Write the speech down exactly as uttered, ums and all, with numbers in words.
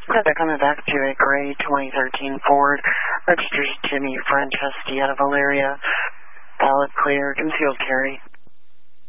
They're coming back to a gray twenty thirteen Ford. Registers Jimmy Franceschi out of Valeria. Valid clear, concealed carry.